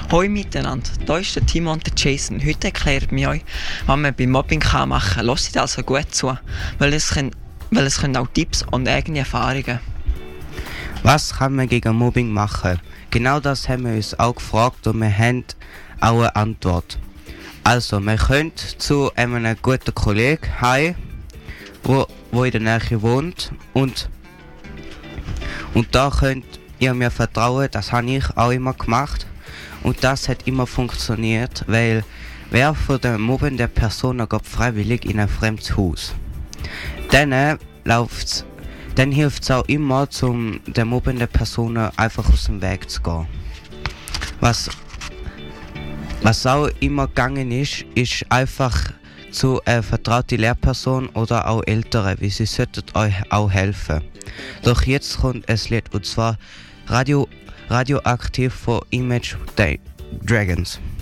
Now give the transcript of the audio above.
Hoi miteinander, hier ist der Timo und der Jason. Heute erklären wir euch, was man beim Mobbing machen kann. Hört also gut zu, weil es können auch Tipps und eigene Erfahrungen. Was kann man gegen Mobbing machen? Genau das haben wir uns auch gefragt und wir haben auch eine Antwort. Also, man könnte zu einem guten Kollegen heim, wo in der Nähe wohnt und da könnt ihr mir vertrauen, das habe ich auch immer gemacht und das hat immer funktioniert, weil wer von den mobbenden Personen geht freiwillig in ein fremdes Haus. Dann hilft es auch immer, den mobbenden Personen einfach aus dem Weg zu gehen. Was auch immer gegangen ist einfach zu einer vertrauten Lehrperson oder auch Älteren, wie sie sollten euch auch helfen. Doch jetzt kommt ein Lied und zwar Radioaktiv von Image Dragons.